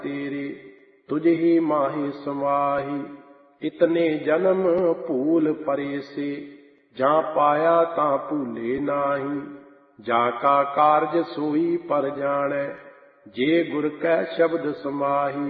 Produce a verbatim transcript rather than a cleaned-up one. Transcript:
तेरे तुझ ही माहि समाहि। इतने जन्म भूल परे से जा पाया ता भूले नाही। जाका कारज सोई पर जानै जे गुर कै शब्द समाहि।